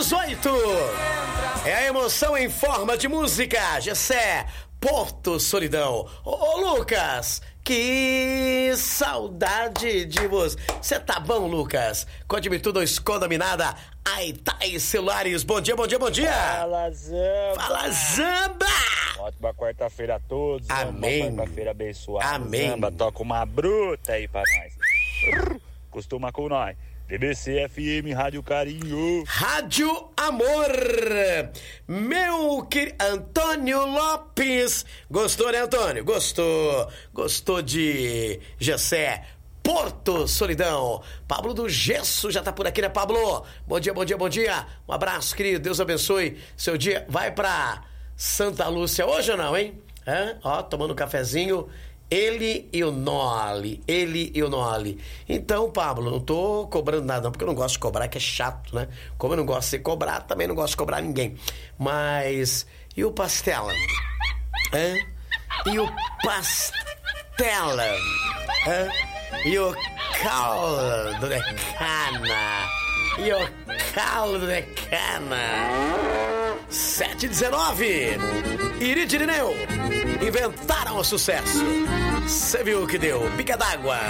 7h18. É a emoção em forma de música. Gessé, Porto Solidão. Ô Lucas, que saudade de você. Você tá bom, Lucas? Conte-me tudo, esconda-minada. Aitai Celulares. Bom dia, bom dia, bom dia. Fala, Zamba. Fala, Zamba. Ótima quarta-feira a todos. Amém. Uma quarta-feira abençoada. Amém. Zamba, toca uma bruta aí pra nós. Costuma com nós. BBC FM, Rádio Carinho. Rádio Amor. Meu querido Antônio Lopes. Gostou, né, Antônio? Gostou de Gessé, Porto Solidão. Pablo do Gesso já tá por aqui, né, Pablo? Bom dia, bom dia, bom dia. Um abraço, querido. Deus abençoe seu dia. Vai pra Santa Lúcia hoje ou não, hein? Ó, tomando um cafezinho. Ele e o Noli. Então, Pablo, não tô cobrando nada não, porque eu não gosto de cobrar, que é chato, né? Como eu não gosto de ser cobrado, também não gosto de cobrar ninguém. Mas, e o Pastela? E o Pastela? E o caldo de cana? E o caldo de cana? 7h19. Iridirineu inventaram o sucesso. Você viu o que deu? Pica d'água.